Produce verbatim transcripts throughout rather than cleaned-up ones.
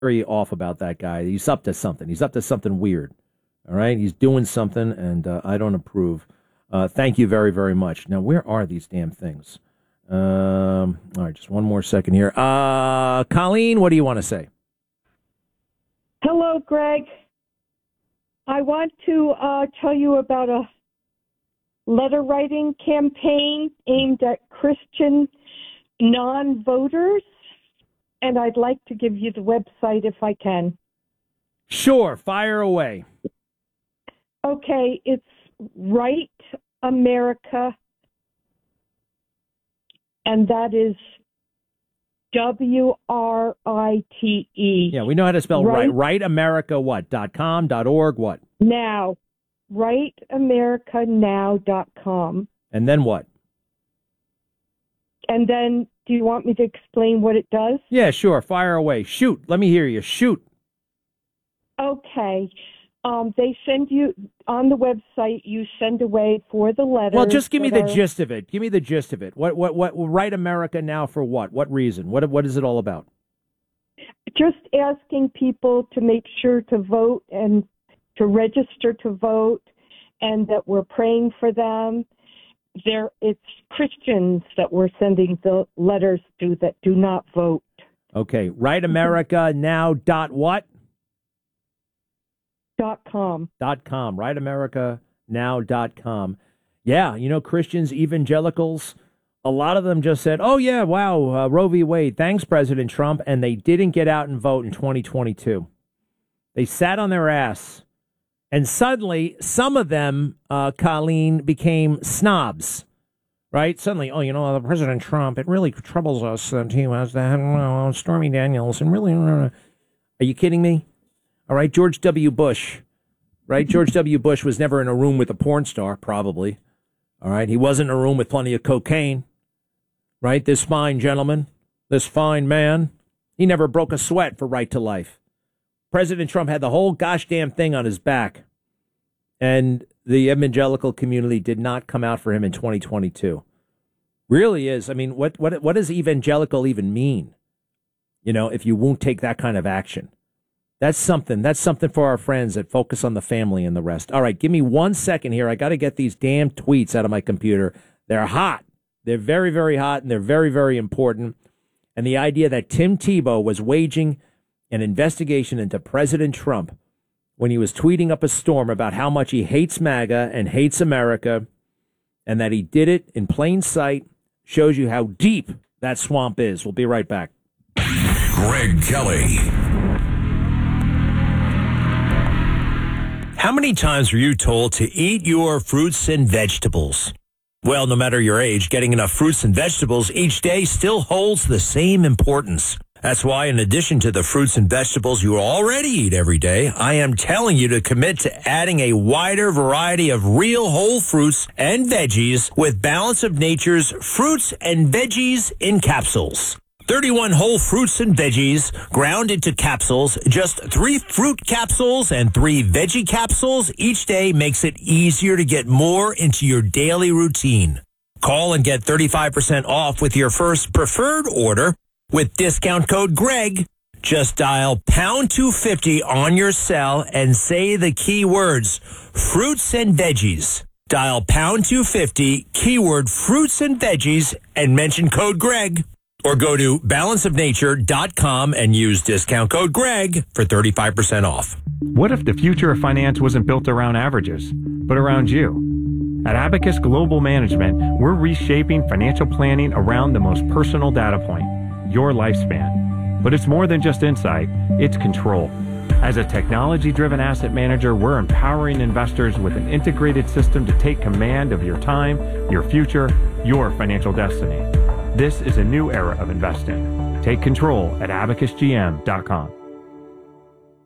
very off about that guy. He's up to something. He's up to something weird. All right? He's doing something, and uh, I don't approve. Uh, thank you very, very much. Now, where are these damn things? Um, all right, just one more second here. Uh, Colleen, what do you want to say? Hello, Greg. I want to uh, tell you about a letter writing campaign aimed at Christian non-voters, and I'd like to give you the website if I can. Sure, fire away. Okay, it's Write America, and that is W R I T E. Yeah, we know how to spell right. right. Write America what? Dot com, dot org, what? Now. write america now dot com. And then what? And then, do you want me to explain what it does? Yeah, sure. Fire away. Shoot. Let me hear you. Shoot. Okay. Um, they send you, on the website, you send away for the letters. Well, just give me the are, gist of it. Give me the gist of it. What, what, what, Write America Now for what? What reason? What, what is it all about? Just asking people to make sure to vote and to register to vote, and that we're praying for them. There, it's Christians that we're sending the letters to that do not vote. Okay, Write America Now dot what? Dot com. Dot com. Write America Now dot com. Yeah, you know, Christians, evangelicals, a lot of them just said, "Oh yeah, wow, uh, Roe v. Wade. Thanks, President Trump," and they didn't get out and vote in twenty twenty-two. They sat on their ass. And suddenly, some of them, uh, Colleen, became snobs, right? Suddenly, oh, you know, President Trump, it really troubles us that he has that, uh, Stormy Daniels, and really, uh, are you kidding me? All right, George W. Bush, right? George W. Bush was never in a room with a porn star, probably. All right, he wasn't in a room with plenty of cocaine, right? This fine gentleman, this fine man, he never broke a sweat for Right to Life. President Trump had the whole gosh damn thing on his back, and the evangelical community did not come out for him in twenty twenty-two. Really is. I mean, what what what does evangelical even mean? You know, if you won't take that kind of action, that's something. That's something for our friends that focus on the family and the rest. All right, give me one second here. I got to get these damn tweets out of my computer. They're hot. They're very, very hot, and they're very, very important. And the idea that Tim Tebow was waging an investigation into President Trump when he was tweeting up a storm about how much he hates MAGA and hates America, and that he did it in plain sight, shows you how deep that swamp is. We'll be right back. Greg Kelly. How many times were you told to eat your fruits and vegetables? Well, no matter your age, getting enough fruits and vegetables each day still holds the same importance. That's why, in addition to the fruits and vegetables you already eat every day, I am telling you to commit to adding a wider variety of real whole fruits and veggies with Balance of Nature's Fruits and Veggies in Capsules. thirty-one whole fruits and veggies ground into capsules. Just three fruit capsules and three veggie capsules each day makes it easier to get more into your daily routine. Call and get thirty-five percent off with your first preferred order with discount code Greg. Just dial pound two fifty on your cell and say the key words, fruits and veggies. Dial pound two fifty, keyword fruits and veggies, and mention code Greg. Or go to balance of nature dot com and use discount code Greg for thirty-five percent off. What if the future of finance wasn't built around averages, but around you? At Abacus Global Management, we're reshaping financial planning around the most personal data point, your lifespan. But it's more than just insight, it's control. As a technology-driven asset manager, we're empowering investors with an integrated system to take command of your time, your future, your financial destiny. This is a new era of investing. Take control at abacus g m dot com.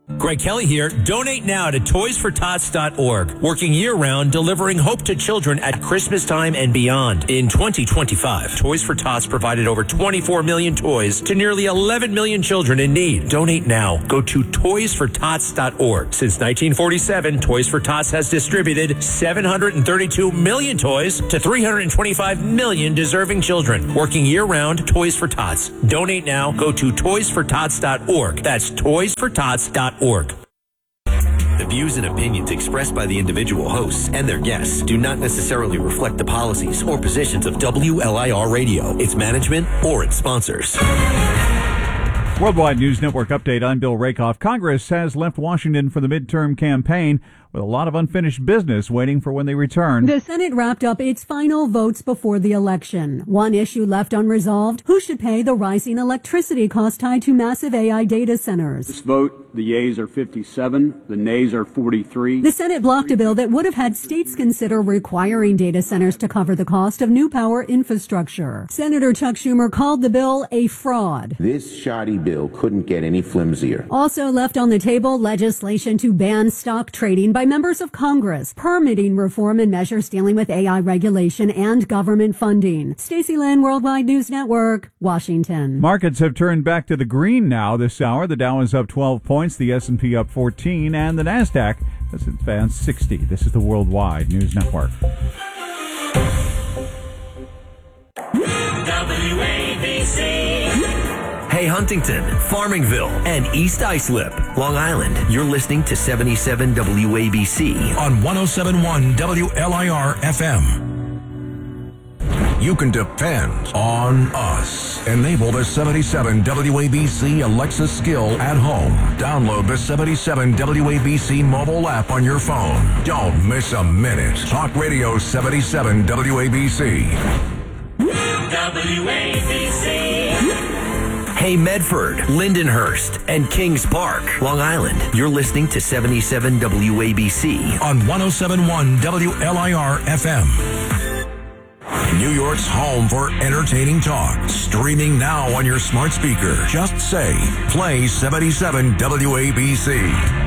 Greg Kelly here. Donate now to toys for tots dot org. Working year-round, delivering hope to children at Christmas time and beyond. In twenty twenty-five, Toys for Tots provided over twenty-four million toys to nearly eleven million children in need. Donate now. Go to toys for tots dot org. Since nineteen forty-seven, Toys for Tots has distributed seven hundred thirty-two million toys to three hundred twenty-five million deserving children. Working year-round, Toys for Tots. Donate now. Go to toys for tots dot org. That's toys for tots dot org. The views and opinions expressed by the individual hosts and their guests do not necessarily reflect the policies or positions of W L I R Radio, its management, or its sponsors. Worldwide News Network update. I'm Bill Rakoff. Congress has left Washington for the midterm campaign with a lot of unfinished business waiting for when they return. The Senate wrapped up its final votes before the election. One issue left unresolved: who should pay the rising electricity costs tied to massive A I data centers? This vote, the yeas are fifty-seven, the nays are forty-three. The Senate blocked a bill that would have had states consider requiring data centers to cover the cost of new power infrastructure. Senator Chuck Schumer called the bill a fraud. This shoddy bill couldn't get any flimsier. Also left on the table, legislation to ban stock trading by members of Congress, permitting reform and measures dealing with A I regulation and government funding. Stacey Lynn, Worldwide News Network, Washington. Markets have turned back to the green now this hour. The Dow is up twelve points, the S and P up fourteen, and the NASDAQ has advanced sixty. This is the Worldwide News Network. W A B C. Hey, Huntington, Farmingville, and East Islip, Long Island. You're listening to seventy-seven W A B C On one oh seven point one W L I R F M. You can depend on us. Enable the seventy-seven W A B C Alexa skill at home. Download the seventy-seven W A B C mobile app on your phone. Don't miss a minute. Talk Radio seventy-seven W A B C. W A B C. Hey, Medford, Lindenhurst, and Kings Park, Long Island. You're listening to seventy-seven W A B C On one oh seven point one W L I R F M. New York's home for entertaining talk. Streaming now on your smart speaker. Just say, play seventy-seven W A B C.